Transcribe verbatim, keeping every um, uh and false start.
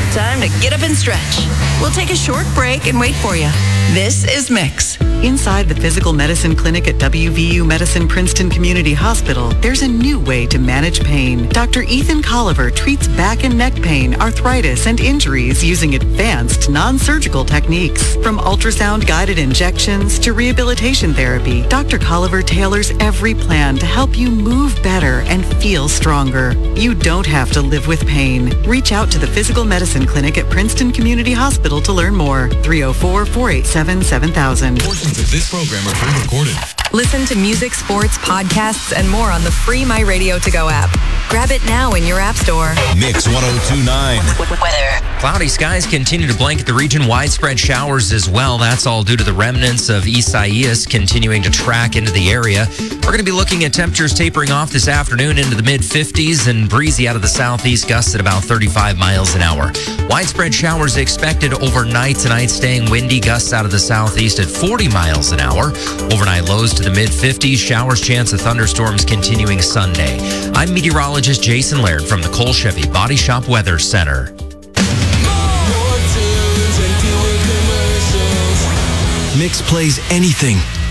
Time to get up and stretch. We'll take a short break and wait for you. This is Mix. Inside the physical medicine clinic at W V U Medicine Princeton Community Hospital, there's a new way to manage pain. Doctor Ethan Colliver treats back and neck pain, arthritis, and injuries using advanced non-surgical techniques. From ultrasound-guided injections to rehabilitation therapy, Doctor Colliver tailors every plan to help you move better and feel stronger. You don't have to live with pain. Reach out to the Physical Medicine Clinic at Princeton Community Hospital to learn more. three oh four, four eight seven, seven thousand. Portions of this program are pre-recorded. Listen to music, sports, podcasts, and more on the free My Radio To Go app. Grab it now in your app store. Mix one oh two point nine. Weather. Cloudy skies continue to blanket the region. Widespread showers as well. That's all due to the remnants of Isaias continuing to track into the area. We're going to be looking at temperatures tapering off this afternoon into the mid-fifties and breezy out of the southeast, gusts at about thirty-five miles an hour. Widespread showers expected overnight tonight, staying windy, gusts out of the southeast at forty miles an hour. Overnight lows to the mid-fifties. Showers, chance of thunderstorms continuing Sunday. I'm meteorologist Jason Laird from the Cole Chevy Body Shop Weather Center. Mix plays anything,